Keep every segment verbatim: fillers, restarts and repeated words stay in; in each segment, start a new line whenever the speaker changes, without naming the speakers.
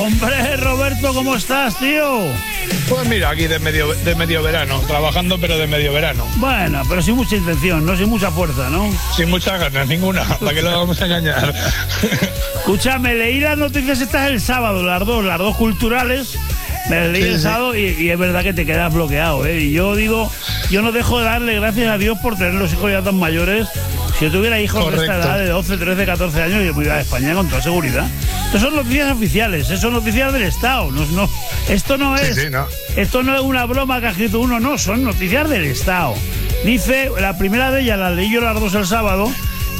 Hombre, Roberto, ¿cómo estás, tío?
Pues mira, aquí de medio, de medio verano, trabajando pero de medio verano.
Bueno, pero sin mucha intención, no sin mucha fuerza, ¿no?
Sin muchas ganas, ninguna, ¿para qué lo vamos a engañar?
Escúchame, leí las noticias estas el sábado, las dos, las dos culturales, me las leí
Sí,
el
sí.
sábado y, y es verdad que te quedas bloqueado, ¿eh? Y yo digo, yo no dejo de darle gracias a Dios por tener los hijos ya tan mayores. Si yo tuviera hijos de
Correcto.
esta edad, de doce, trece, catorce años, yo me iba a España con toda seguridad. Estas son noticias oficiales, eso son noticias del Estado. No, no, esto no
Sí,
es
sí, no.
esto no es una broma que ha escrito uno, no, son noticias del Estado. Dice, la primera de ellas, la leí yo las dos el sábado,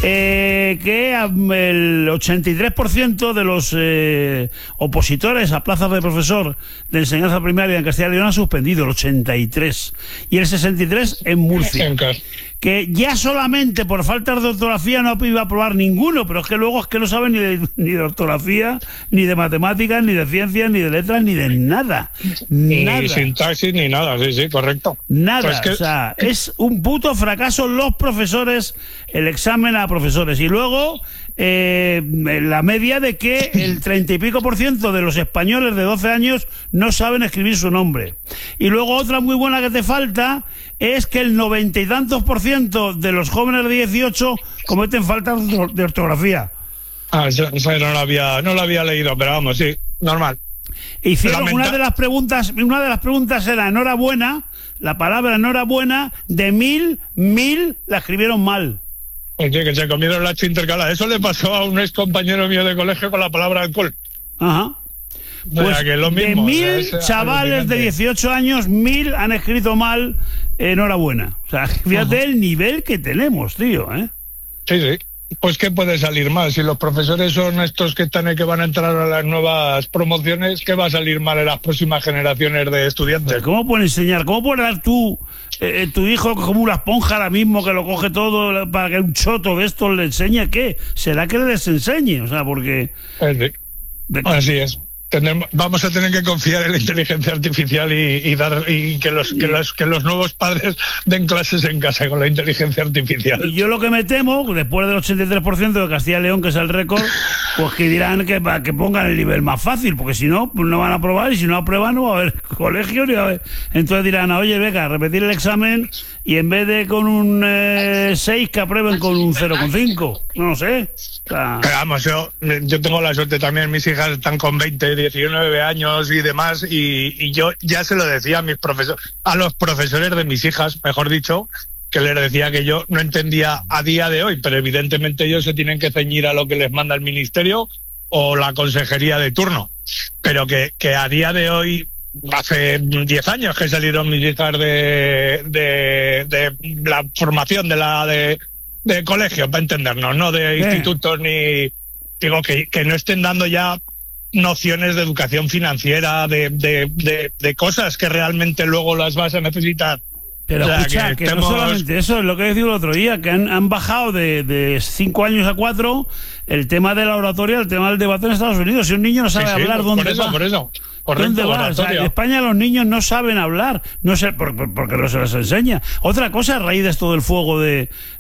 eh, que el ochenta y tres por ciento de los eh, opositores a plazas de profesor de enseñanza primaria en Castilla y León han suspendido, el ochenta y tres, y el sesenta y tres en Murcia.
En casa.
Que ya solamente por falta de ortografía no iba a aprobar ninguno, pero es que luego es que no saben ni de, ni de ortografía, ni de matemáticas, ni de ciencias, ni de letras, ni de nada.
Ni
Nada.
sintaxis ni nada, sí, sí, correcto.
Nada,
Pues que-
o sea, es un puto fracaso los profesores, el examen a profesores. Y luego, eh, la media de que el treinta y pico por ciento de los españoles de doce años no saben escribir su nombre. Y luego otra muy buena que te falta es que el noventa y tantos por ciento de los jóvenes de dieciocho cometen faltas de ortografía.
Ah, eso, eso no lo había, no lo había leído, pero vamos, sí, normal.
Hicieron
Lamenta-
una de las preguntas, una de las preguntas era enhorabuena, la palabra enhorabuena, de mil, mil la escribieron mal.
Oye, que se comieron la H intercalada. Eso le pasó a un ex compañero mío de colegio con la palabra alcohol.
Ajá.
O sea,
Pues
que lo
de
mismo,
mil
o sea, es
chavales de
alucinante.
dieciocho años, mil han escrito mal enhorabuena. O sea, fíjate
Ajá.
el nivel que tenemos, tío, ¿eh?
Sí, sí. Pues ¿qué puede salir mal? Si los profesores son estos que están que van a entrar a las nuevas promociones, ¿qué va a salir mal en las próximas generaciones de estudiantes?
¿Cómo puedes enseñar? ¿Cómo puedes dar tú, eh, tu hijo como una esponja ahora mismo que lo coge todo para que un choto de estos le enseñe? ¿Qué? ¿Será que les enseñe? O sea, porque...
Eh, sí.
de-
Así es. Tenemos- vamos a tener que confiar en la inteligencia artificial y, y dar y que los que los que los nuevos padres den clases en casa con la inteligencia artificial.
Y yo lo que me temo, después del ochenta y tres por ciento de Castilla y León, que es el récord, pues que dirán que, pa- que pongan el nivel más fácil, porque si no, pues no van a aprobar, y si no aprueban no va a haber colegio ni va a haber. Entonces dirán, oye, venga, repetir el examen y en vez de con un eh, seis, que aprueben con un cero coma cinco. No lo sé. O sea,
Pero vamos, yo, yo tengo la suerte también, mis hijas están con veinte, diecinueve años y demás, y, y yo ya se lo decía a mis profesores, a los profesores de mis hijas, mejor dicho, que les decía que yo no entendía a día de hoy, pero evidentemente ellos se tienen que ceñir a lo que les manda el ministerio o la consejería de turno, pero que, que a día de hoy, hace diez años que salieron mis hijas de, de, de la formación de la de, de colegio, para entendernos, no de
Sí.
institutos ni... Digo, que, que no estén dando ya nociones de educación financiera, de, de, de, de cosas que realmente luego las vas a necesitar.
pero
O sea,
escucha,
que
que, no
estemos-
solamente eso, es lo que decía el otro día, que han, han bajado de, de cinco años a cuatro el tema de la oratoria, el tema del debate en Estados Unidos. Si un niño no
Sí,
sabe
sí,
hablar,
por
¿dónde
eso,
va?
por eso. Correcto,
¿Dónde va? O sea,
oratoria.
en España los niños no saben hablar, no sé, por- por- porque no se les enseña. Otra cosa, a raíz de esto del fuego de,